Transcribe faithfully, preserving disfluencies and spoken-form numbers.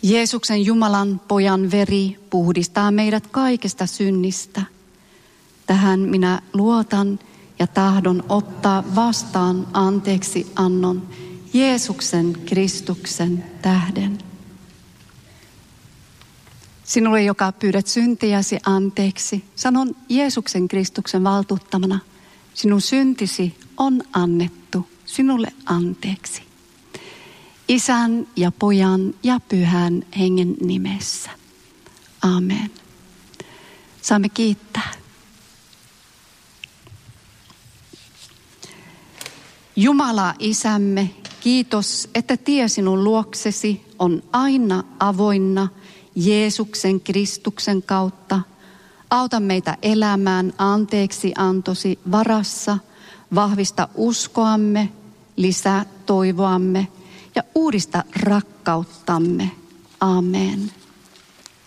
Jeesuksen Jumalan pojan veri puhdistaa meidät kaikesta synnistä. Tähän minä luotan ja tahdon ottaa vastaan anteeksi annon Jeesuksen Kristuksen tähden. Sinulle, joka pyydät syntiäsi anteeksi, sanon Jeesuksen Kristuksen valtuuttamana, sinun syntisi on annettu sinulle anteeksi. Isän ja Pojan ja Pyhän Hengen nimessä. Amen. Saamme kiittää. Jumala Isämme, kiitos, että tie sinun luoksesi on aina avoinna Jeesuksen Kristuksen kautta. Auta meitä elämään anteeksi antosi varassa, vahvista uskoamme, lisää toivoamme ja uudista rakkauttamme. Amen.